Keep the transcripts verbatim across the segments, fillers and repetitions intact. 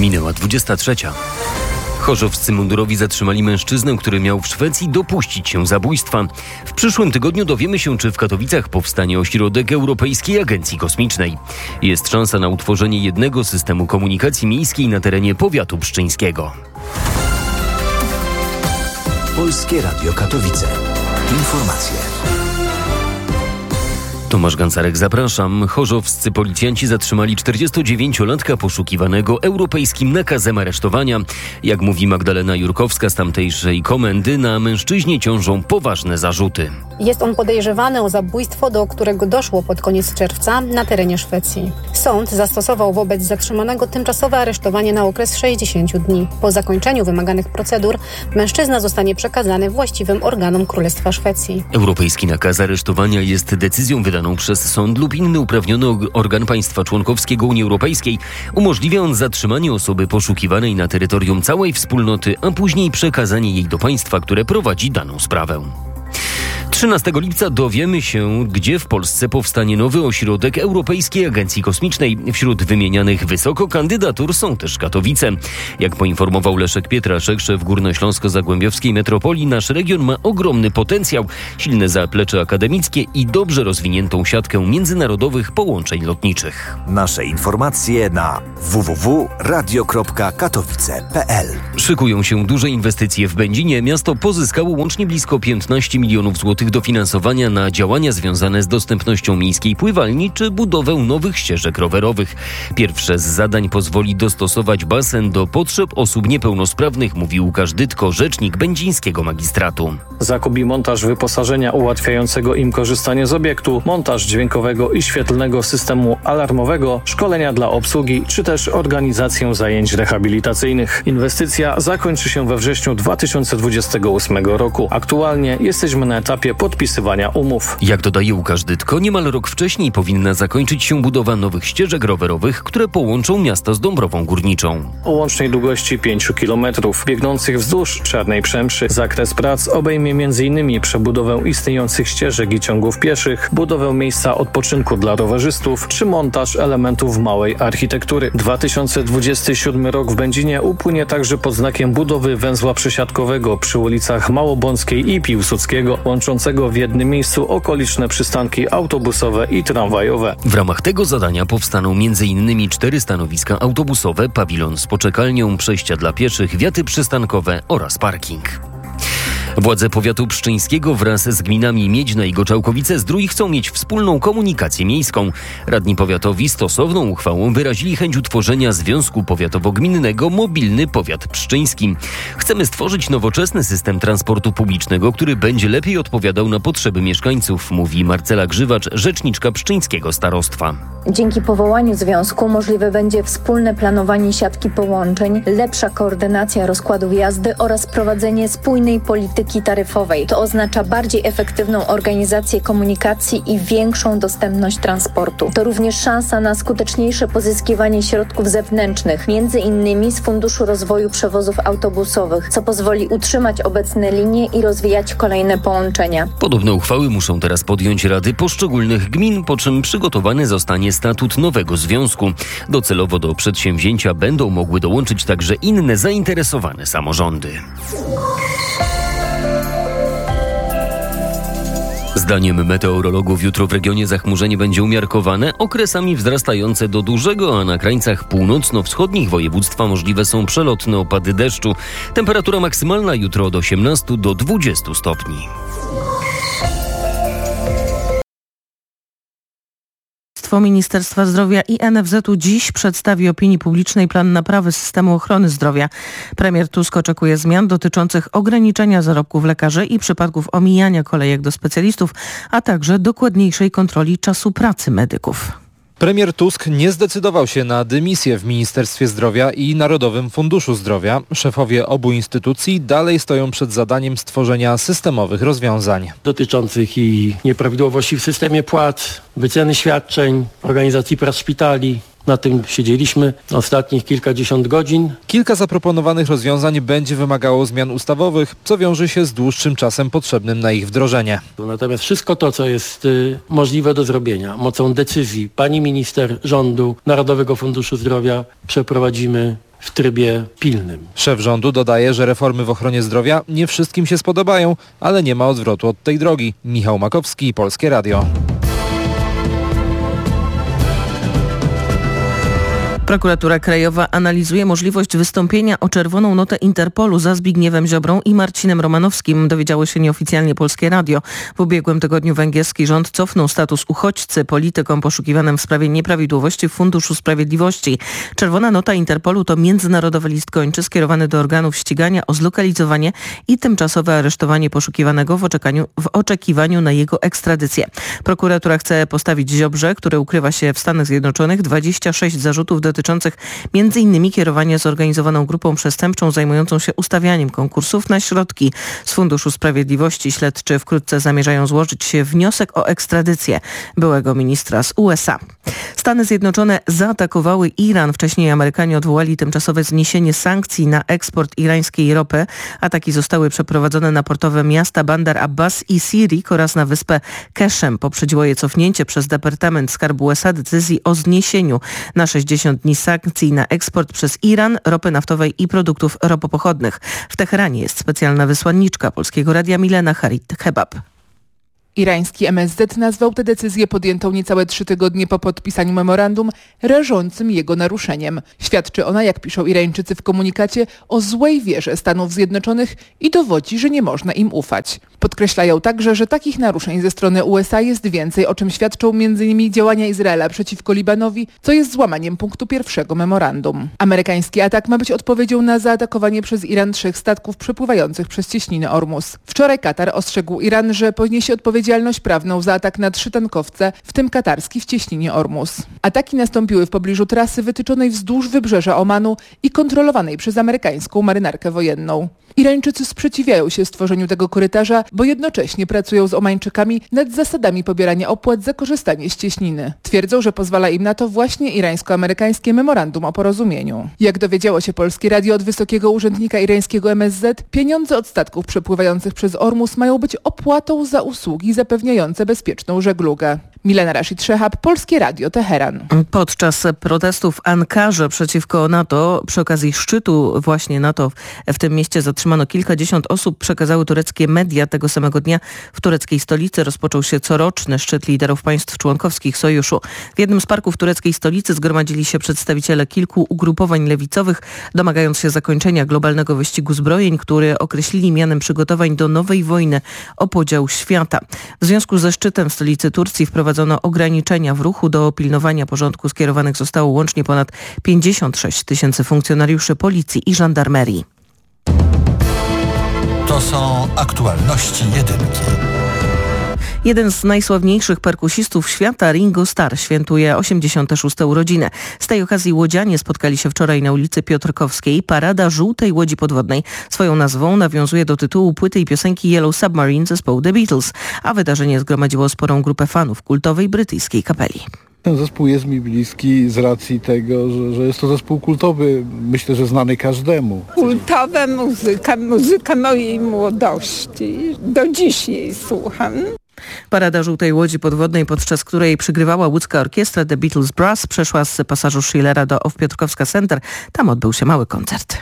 Minęła dwudziesta trzecia. Chorzowscy mundurowi zatrzymali mężczyznę, który miał w Szwecji dopuścić się zabójstwa. W przyszłym tygodniu dowiemy się, czy w Katowicach powstanie ośrodek Europejskiej Agencji Kosmicznej. Jest szansa na utworzenie jednego systemu komunikacji miejskiej na terenie powiatu pszczyńskiego. Polskie Radio Katowice. Informacje. Tomasz Gancarek, zapraszam. Chorzowscy policjanci zatrzymali czterdziestodziewięciolatka poszukiwanego europejskim nakazem aresztowania. Jak mówi Magdalena Jurkowska z tamtejszej komendy, na mężczyźnie ciążą poważne zarzuty. Jest on podejrzewany o zabójstwo, do którego doszło pod koniec czerwca na terenie Szwecji. Sąd zastosował wobec zatrzymanego tymczasowe aresztowanie na okres sześćdziesięciu dni. Po zakończeniu wymaganych procedur mężczyzna zostanie przekazany właściwym organom Królestwa Szwecji. Europejski nakaz aresztowania jest decyzją wydaną przez sąd lub inny uprawniony organ państwa członkowskiego Unii Europejskiej. Umożliwia on zatrzymanie osoby poszukiwanej na terytorium całej wspólnoty, a później przekazanie jej do państwa, które prowadzi daną sprawę. trzynastego lipca dowiemy się, gdzie w Polsce powstanie nowy ośrodek Europejskiej Agencji Kosmicznej. Wśród wymienianych wysoko kandydatur są też Katowice. Jak poinformował Leszek Pietraszek, szef Górnośląsko-Zagłębiowskiej Metropolii, nasz region ma ogromny potencjał, silne zaplecze akademickie i dobrze rozwiniętą siatkę międzynarodowych połączeń lotniczych. Nasze informacje na w w w kropka radio kropka katowice kropka p l. Szykują się duże inwestycje w Będzinie. Miasto pozyskało łącznie blisko piętnaście milionów złotych dofinansowania na działania związane z dostępnością miejskiej pływalni czy budowę nowych ścieżek rowerowych. Pierwsze z zadań pozwoli dostosować basen do potrzeb osób niepełnosprawnych, mówił Łukasz Dytko, rzecznik będzińskiego magistratu. Zakup i montaż wyposażenia ułatwiającego im korzystanie z obiektu, montaż dźwiękowego i świetlnego systemu alarmowego, szkolenia dla obsługi czy też organizację zajęć rehabilitacyjnych. Inwestycja zakończy się we wrześniu dwa tysiące dwudziestego ósmego roku. Aktualnie jesteśmy na etapie podpisywania umów. Jak dodaje Łukasz Dytko, niemal rok wcześniej powinna zakończyć się budowa nowych ścieżek rowerowych, które połączą miasto z Dąbrową Górniczą. O łącznej długości pięciu kilometrów, biegnących wzdłuż Czarnej Przemszy. Zakres prac obejmie między innymi przebudowę istniejących ścieżek i ciągów pieszych, budowę miejsca odpoczynku dla rowerzystów czy montaż elementów małej architektury. dwa tysiące dwudziesty siódmy rok w Będzinie upłynie także pod znakiem budowy węzła przesiadkowego przy ulicach Małobąckiej i Piłsudskiego, łączącego w jednym miejscu okoliczne przystanki autobusowe i tramwajowe. W ramach tego zadania powstaną między innymi cztery stanowiska autobusowe, pawilon z poczekalnią, przejścia dla pieszych, wiaty przystankowe oraz parking. Władze powiatu pszczyńskiego wraz z gminami Miedźna i Goczałkowice-Zdrój chcą mieć wspólną komunikację miejską. Radni powiatowi stosowną uchwałą wyrazili chęć utworzenia Związku Powiatowo-Gminnego Mobilny Powiat Pszczyński. Chcemy stworzyć nowoczesny system transportu publicznego, który będzie lepiej odpowiadał na potrzeby mieszkańców, mówi Marcela Grzywacz, rzeczniczka pszczyńskiego starostwa. Dzięki powołaniu związku możliwe będzie wspólne planowanie siatki połączeń, lepsza koordynacja rozkładów jazdy oraz prowadzenie spójnej polityki taryfowej. To oznacza bardziej efektywną organizację komunikacji i większą dostępność transportu. To również szansa na skuteczniejsze pozyskiwanie środków zewnętrznych, między innymi z Funduszu Rozwoju Przewozów Autobusowych, co pozwoli utrzymać obecne linie i rozwijać kolejne połączenia. Podobne uchwały muszą teraz podjąć rady poszczególnych gmin, po czym przygotowany zostanie statut nowego związku. Docelowo do przedsięwzięcia będą mogły dołączyć także inne zainteresowane samorządy. Zdaniem meteorologów jutro w regionie zachmurzenie będzie umiarkowane, okresami wzrastające do dużego, a na krańcach północno-wschodnich województwa możliwe są przelotne opady deszczu. Temperatura maksymalna jutro od osiemnastu do dwudziestu stopni. Ministerstwa Zdrowia i N F Z u dziś przedstawi opinii publicznej plan naprawy systemu ochrony zdrowia. Premier Tusk oczekuje zmian dotyczących ograniczenia zarobków lekarzy i przypadków omijania kolejek do specjalistów, a także dokładniejszej kontroli czasu pracy medyków. Premier Tusk nie zdecydował się na dymisję w Ministerstwie Zdrowia i Narodowym Funduszu Zdrowia. Szefowie obu instytucji dalej stoją przed zadaniem stworzenia systemowych rozwiązań. Dotyczących i nieprawidłowości w systemie płac, wyceny świadczeń, organizacji prac szpitali. Na tym siedzieliśmy ostatnich kilkadziesiąt godzin. Kilka zaproponowanych rozwiązań będzie wymagało zmian ustawowych, co wiąże się z dłuższym czasem potrzebnym na ich wdrożenie. Natomiast wszystko to, co jest y, możliwe do zrobienia, mocą decyzji pani minister, rządu, Narodowego Funduszu Zdrowia, przeprowadzimy w trybie pilnym. Szef rządu dodaje, że reformy w ochronie zdrowia nie wszystkim się spodobają, ale nie ma odwrotu od tej drogi. Michał Makowski, Polskie Radio. Prokuratura Krajowa analizuje możliwość wystąpienia o czerwoną notę Interpolu za Zbigniewem Ziobrą i Marcinem Romanowskim, dowiedziało się nieoficjalnie Polskie Radio. W ubiegłym tygodniu węgierski rząd cofnął status uchodźcy politykom poszukiwanym w sprawie nieprawidłowości w Funduszu Sprawiedliwości. Czerwona nota Interpolu to międzynarodowy list gończy skierowany do organów ścigania o zlokalizowanie i tymczasowe aresztowanie poszukiwanego w, oczekaniu, w oczekiwaniu na jego ekstradycję. Prokuratura chce postawić Ziobrze, który ukrywa się w Stanach Zjednoczonych, dwadzieścia sześć zarzutów do dotyczących między innymi kierowania zorganizowaną grupą przestępczą zajmującą się ustawianiem konkursów na środki z Funduszu Sprawiedliwości. Śledczy wkrótce zamierzają złożyć wniosek o ekstradycję byłego ministra z U S A. Stany Zjednoczone zaatakowały Iran. Wcześniej Amerykanie odwołali tymczasowe zniesienie sankcji na eksport irańskiej ropy. Ataki zostały przeprowadzone na portowe miasta Bandar Abbas i Sirik oraz na wyspę Keshem. Poprzedziło je cofnięcie przez Departament Skarbu U S A decyzji o zniesieniu na sześćdziesiąt dni sankcji na eksport przez Iran ropy naftowej i produktów ropopochodnych. W Teheranie jest specjalna wysłanniczka Polskiego Radia Milena Harit-Hebab. Irański M S Z nazwał tę decyzję podjętą niecałe trzy tygodnie po podpisaniu memorandum rażącym jego naruszeniem. Świadczy ona, jak piszą Irańczycy w komunikacie, o złej wierze Stanów Zjednoczonych i dowodzi, że nie można im ufać. Podkreślają także, że takich naruszeń ze strony U S A jest więcej, o czym świadczą między innymi działania Izraela przeciwko Libanowi, co jest złamaniem punktu pierwszego memorandum. Amerykański atak ma być odpowiedzią na zaatakowanie przez Iran trzech statków przepływających przez cieśninę Ormus. Wczoraj Katar ostrzegł Iran, że poniesie odpowiedzialność prawną za atak na trzy tankowce, w tym katarski w cieśninie Ormus. Ataki nastąpiły w pobliżu trasy wytyczonej wzdłuż wybrzeża Omanu i kontrolowanej przez amerykańską marynarkę wojenną. Irańczycy sprzeciwiają się stworzeniu tego korytarza, bo jednocześnie pracują z Omańczykami nad zasadami pobierania opłat za korzystanie z cieśniny. Twierdzą, że pozwala im na to właśnie irańsko-amerykańskie memorandum o porozumieniu. Jak dowiedziało się Polskie Radio od wysokiego urzędnika irańskiego M S Z, pieniądze od statków przepływających przez Ormus mają być opłatą za usługi zapewniające bezpieczną żeglugę. Milena Rashid-Szehab, Polskie Radio, Teheran. Podczas protestów w Ankarze przeciwko NATO, przy okazji szczytu właśnie NATO w tym mieście zatrzymano kilkadziesiąt osób, przekazały tureckie media. Tego samego dnia w tureckiej stolicy rozpoczął się coroczny szczyt liderów państw członkowskich sojuszu. W jednym z parków tureckiej stolicy zgromadzili się przedstawiciele kilku ugrupowań lewicowych, domagając się zakończenia globalnego wyścigu zbrojeń, który określili mianem przygotowań do nowej wojny o podział świata. W związku ze szczytem w stolicy Turcji wprowadzono ograniczenia w ruchu. Do pilnowania porządku skierowanych zostało łącznie ponad pięćdziesiąt sześć tysięcy funkcjonariuszy policji i żandarmerii. To są aktualności jedynki. Jeden z najsławniejszych perkusistów świata, Ringo Starr, świętuje osiemdziesiąte szóste urodziny. Z tej okazji łodzianie spotkali się wczoraj na ulicy Piotrkowskiej. Parada żółtej łodzi podwodnej swoją nazwą nawiązuje do tytułu płyty i piosenki Yellow Submarine zespołu The Beatles, a wydarzenie zgromadziło sporą grupę fanów kultowej brytyjskiej kapeli. Ten zespół jest mi bliski z racji tego, że, że jest to zespół kultowy, myślę, że znany każdemu. Kultowa muzyka, muzyka mojej młodości. Do dziś jej słucham. Parada żółtej łodzi podwodnej, podczas której przygrywała łódzka orkiestra The Beatles Brass, przeszła z pasażu Schillera do Off Piotrkowska Center. Tam odbył się mały koncert.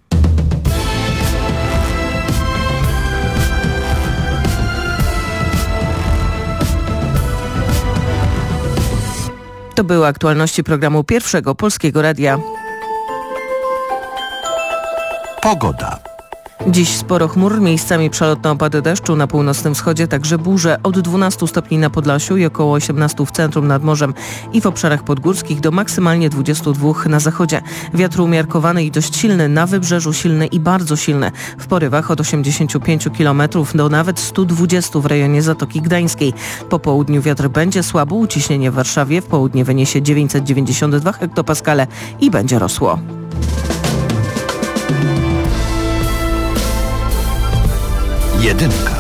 To były aktualności programu Pierwszego Polskiego Radia. Pogoda. Dziś sporo chmur, miejscami przelotne opady deszczu, na północnym wschodzie także burze, od dwunastu stopni na Podlasiu i około osiemnastu w centrum nad morzem i w obszarach podgórskich do maksymalnie dwudziestu dwóch na zachodzie. Wiatr umiarkowany i dość silny, na wybrzeżu silny i bardzo silny. W porywach od osiemdziesięciu pięciu kilometrów do nawet stu dwudziestu w rejonie Zatoki Gdańskiej. Po południu wiatr będzie słabo, uciśnienie w Warszawie w południe wyniesie dziewięćset dziewięćdziesiąt dwa hektopaskale i będzie rosło. Jedynka.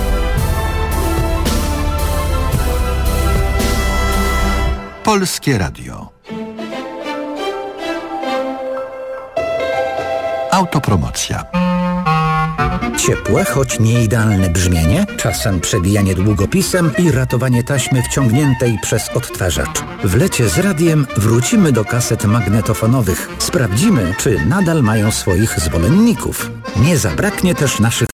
Polskie Radio. Autopromocja. Ciepłe, choć nie idealne brzmienie, czasem przebijanie długopisem i ratowanie taśmy wciągniętej przez odtwarzacz. W lecie z radiem wrócimy do kaset magnetofonowych. Sprawdzimy, czy nadal mają swoich zwolenników. Nie zabraknie też naszych